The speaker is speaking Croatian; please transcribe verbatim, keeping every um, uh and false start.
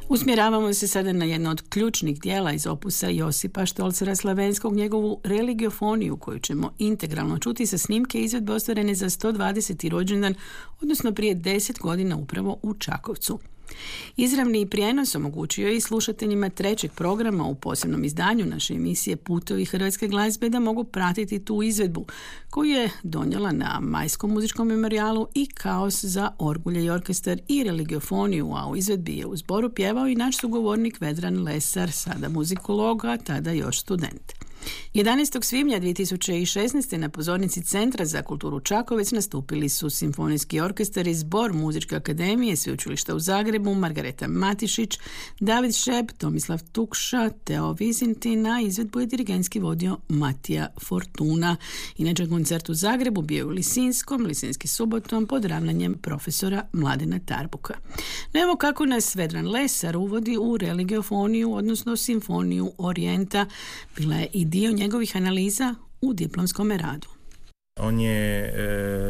Usmjeravamo se sada na jedno od ključnih dijela iz opusa Josipa Štolcera Slavenskog, njegovu religiofoniju, koju ćemo integralno čuti sa snimke izvedbe ostvarene za sto dvadeseti rođendan, odnosno prije deset godina upravo u Čakovcu. Izravni prijenos omogućio je i slušateljima trećeg programa u posebnom izdanju naše emisije Putovi hrvatske glazbe da mogu pratiti tu izvedbu, koju je donijela na Majskom muzičkom memorijalu i Kaos za orgulje i orkestar i religiofoniju, a u izvedbi je u zboru pjevao i naš sugovornik Vedran Lesar, sada muzikolog, a tada još student. jedanaestog svibnja dvije tisuće šesnaeste. na pozornici Centra za kulturu Čakovec nastupili su Simfonijski orkestar i zbor Muzičke akademije Sveučilišta u Zagrebu, Margareta Matišić, David Šep, Tomislav Tukša, Teo Vizintin, a izvedbu je dirigentski vodio Matija Fortuna. Inače, koncert u Zagrebu bio je u Lisinskom, Lisinski subotom, pod ravnanjem profesora Mladena Tarbuka. No evo kako nas Vedran Lesar uvodi u religiofoniju, odnosno simfoniju Orijenta. Bila je i dio njegovih analiza u diplomskom radu. On je e,